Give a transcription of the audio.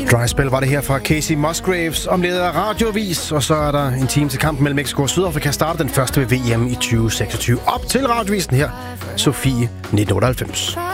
Dry Spell var det her fra Casey Musgraves, omledet af Radioavis, og så er der en time til kampen mellem Mexico og Sydafrika, starter den første ved VM i 2026. Op til Radioavisen her, Sofie 1998.